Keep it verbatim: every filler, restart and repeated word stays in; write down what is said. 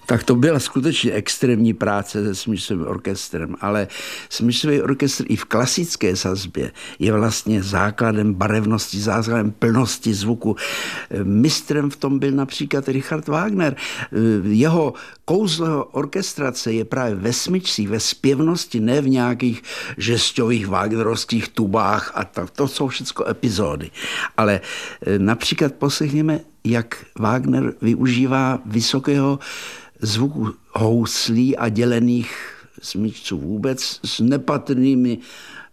Tak to byla skutečně extrémní práce se smyčcovým orchestrem, ale smyčcový orchestr i v klasické sazbě je vlastně základem barevnosti, základem plnosti zvuku. Mistrem v tom byl například Richard Wagner. Jeho kouzlo orchestrace je právě ve smyčcích, ve zpěvnosti, ne v nějakých žestových wagnerovských tubách a tak. To jsou všechno epizody. Ale například poslechněme, jak Wagner využívá vysokého zvuku houslí a dělených smyčců vůbec s nepatrnými